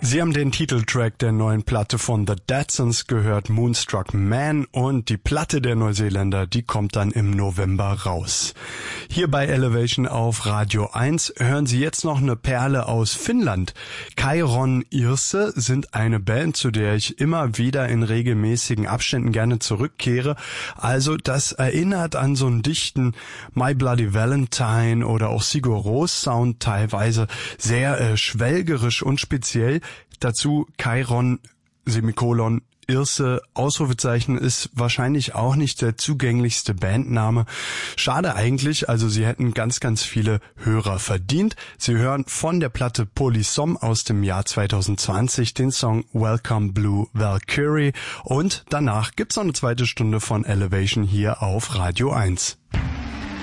Sie haben den Titeltrack der neuen Platte von The Datsuns gehört, Moonstruck Man, und die Platte der Neuseeländer, die kommt dann im November raus. Hier bei Elevation auf Radio 1 hören Sie jetzt noch eine Perle aus Finnland. Kairon Irse sind eine Band, zu der ich immer wieder in regelmäßigen Abständen gerne zurückkehre. Also das erinnert an so einen dichten My Bloody Valentine oder auch Sigur Rós Sound, teilweise sehr schwelgerisch und speziell. Dazu Kairon, Semikolon, Irse, Ausrufezeichen, ist wahrscheinlich auch nicht der zugänglichste Bandname. Schade eigentlich, also sie hätten ganz, ganz viele Hörer verdient. Sie hören von der Platte Polysom aus dem Jahr 2020 den Song Welcome Blue Valkyrie und danach gibt's noch eine zweite Stunde von Elevation hier auf Radio 1.